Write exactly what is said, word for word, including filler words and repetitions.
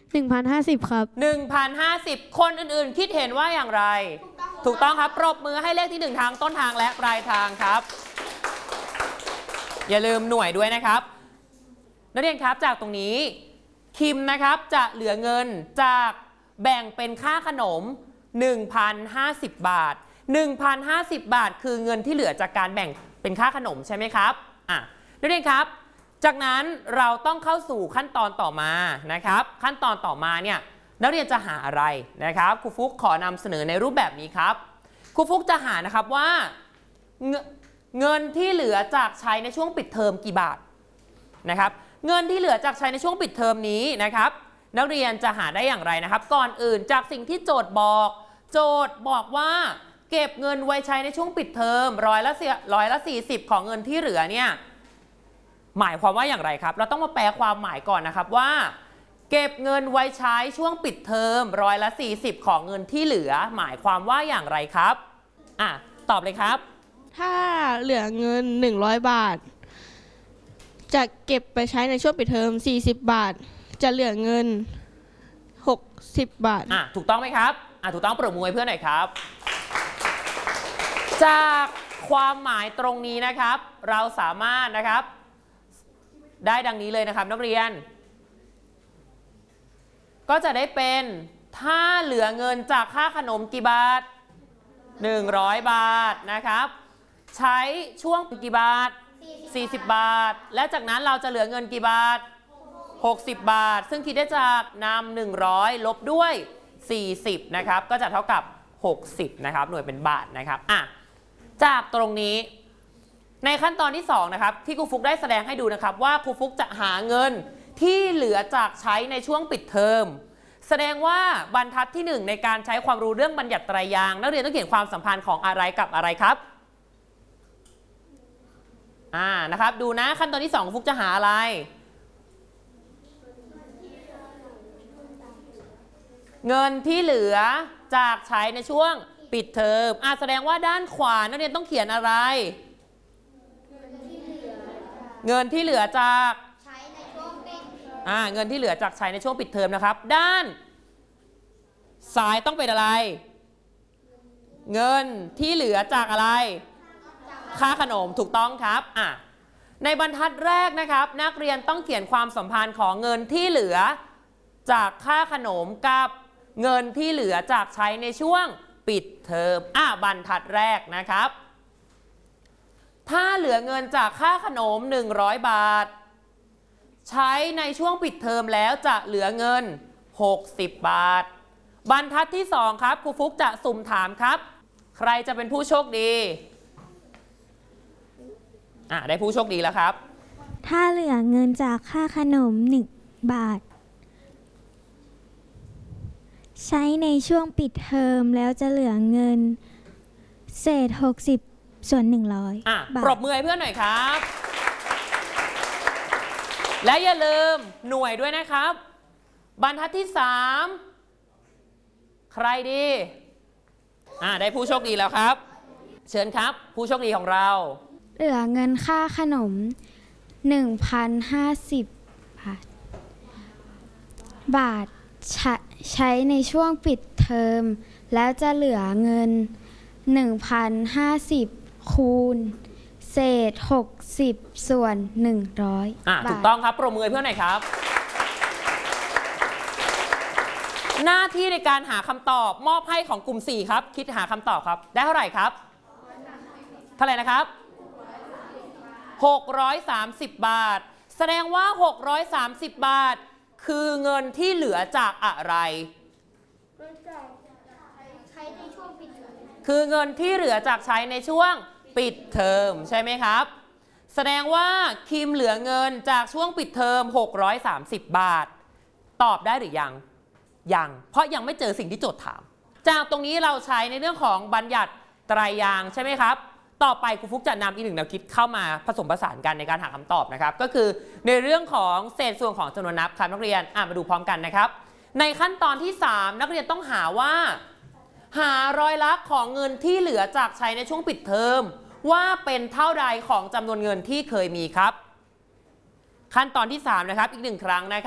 หนึ่งพันห้าสิบครับหนึ่งพันห้าสิบ คนอื่นๆคิดเห็นว่าอย่างไรถูกต้องครับปรบมือให้เลขที่หนึ่งทางต้นทางและปลายทางครับอย่าลืมหน่วยด้วยนะครับนักเรียนครับจากตรงนี้คิมนะครับจะเหลือเงินจากแบ่งเป็นค่าขนม หนึ่งพันห้าสิบ บาท หนึ่งพันห้าสิบ บาทคือเงินที่เหลือจากการแบ่งเป็นค่าขนมใช่ไหมครับอ่ะนักเรียนครับจากนั้นเราต้องเข้าสู่ขั้นตอนต่อมานะครับขั้นตอนต่อมาเนี่ยนักเรียนจะหาอะไรนะครับครูฟุกขอนำเสนอในรูปแบบนี้ครับครูฟุกจะหานะครับว่าเงเงินที่เหลือจากใช้ในช่วงปิดเทอมกี่บาทนะครับเงินที่เหลือจากใช้ในช่วงปิดเทอมนี้นะครับนักเรียนจะหาได้อย่างไรนะครับก่อนอื่นจากสิ่งที่โจทย์บอกโจทย์บอกว่าเก็บเงินไว้ใช้ในช่วงปิดเทอมร้อยละร้อยละสี่สิบของเงินที่เหลือเนี่ยหมายความว่าอย่างไรครับเราต้องมาแปลความหมายก่อนนะครับว่าเก็บเงินไว้ใช้ช่วงปิดเทอมร้อยละสี่สิบของเงินที่เหลือหมายความว่าอย่างไรครับอ่ะตอบเลยครับถ้าเหลือเงินหนึ่งร้อยบาทจะเก็บไปใช้ในช่วงปิดเทอมสี่สิบบาทจะเหลือเงินหกสิบบาทอ่ะถูกต้องไหมครับอ่ะถูกต้องปรบมือให้เพื่อนหน่อยครับจากความหมายตรงนี้นะครับเราสามารถนะครับได้ดังนี้เลยนะครับนักเรียนก็จะได้เป็นถ้าเหลือเงินจากค่าขนมกี่บาทหนึ่งร้อยบาทนะครับใช้ช่วงกี่บาทสี่สิบบาทและจากนั้นเราจะเหลือเงินกี่บาทหกสิบบาทซึ่งคิดได้จากนำหนึ่งร้อยลบด้วยสี่สิบนะครับก็จะเท่ากับหกสิบนะครับหน่วยเป็นบาทนะครับอ่ะจากตรงนี้ในขั้นตอนที่สองนะครับที่ครูฟุกได้แสดงให้ดูนะครับว่าครูฟุกจะหาเงินที่เหลือจากใช้ในช่วงปิดเทอมแสดงว่าบรรทัดที่หนึ่งในการใช้ความรู้เรื่องบัญญัติไตรยางค์นักเรียนต้องเขียนความสัมพันธ์ของอะไรกับอะไรครับอ่านะครับดูนะขั้นตอนที่สองฟุกจะหาอะไรเงินที่เหลือจากใช้ในช่วงปิดเทอมอ่าแสดงว่าด้านขวานักเรียนต้องเขียนอะไรเงินที่เหลือจากใช้ในช่วงปิดอ่าเงินที่เหลือจากใช้ในช่วงปิดเทอมนะครับด้านซ้ายต้องเป็นอะไรเงินที่เหลือจากอะไรค่าขนมถูกต้องครับอ่ะในบรรทัดแรกนะครับนักเรียนต้องเขียนความสัมพันธ์ของเงินที่เหลือจากค่าขนมกับเงินที่เหลือจากใช้ในช่วงปิดเทอมอ่ะบรรทัดแรกนะครับถ้าเหลือเงินจากค่าขนมหนึ่งร้อยบาทใช้ในช่วงปิดเทอมแล้วจะเหลือเงินหกสิบบาทบรรทัดที่สองครับครูฟุกจะสุ่มถามครับใครจะเป็นผู้โชคดีอ่ะได้ผู้โชคดีแล้วครับถ้าเหลือเงินจากค่าขนมหนึ่งบาทใช้ในช่วงปิดเทอมแล้วจะเหลือเงินเศษหกสิบส่วนหนึ่งร้อยอ่ะปรบมือให้เพื่อนหน่อยครับและอย่าลืมหน่วยด้วยนะครับบรรทัดที่สามใครดีอ่ะได้ผู้โชคดีแล้วครับเชิญครับผู้โชคดีของเราเหลือเงินค่าขนม หนึ่งพันห้าสิบ บาทบาทใช้ในช่วงปิดเทอมแล้วจะเหลือเงิน หนึ่งพันห้าสิบ คูณเศษหกสิบส่วนหนึ่งร้อยอ่ะถูกต้องครับปรบมือเพื่อนหน่อยครับหน้าที่ในการหาคำตอบมอบให้ของกลุ่มสี่ครับคิดหาคำตอบครับได้เท่าไหร่ครับเท่าไหร่นะครับหกร้อยสามสิบบาทแสดงว่าหกร้อยสามสิบบาทคือเงินที่เหลือจากอะไรคือเงินที่เหลือจากใช้ในช่วงปิดเทอมใช่ไหมครับแสดงว่าคิมเหลือเงินจากช่วงปิดเทอมหกร้อยสามสิบบาทตอบได้หรือยังยังเพราะยังไม่เจอสิ่งที่โจทย์ถามจากตรงนี้เราใช้ในเรื่องของบัญญัติไตรยางค์ใช่ไหมครับต่อไปครูฟุกจะนำอีกหนึ่งแนวคิดเข้ามาผสมผสานกันในการหาคำตอบนะครับก็คือในเรื่องของเศษส่วนของจำนวนนับครับนักเรียนอ่ะมาดูพร้อมกันนะครับในขั้นตอนที่สามนักเรียนต้องหาว่าหารอยลักษณ์ของเงินที่เหลือจากใช้ในช่วงปิดเทอมว่าเป็นเท่าใดของจำนวนเงินที่เคยมีครับขั้นตอนที่สามนะครับอีกหนึ่งครั้งนะครับ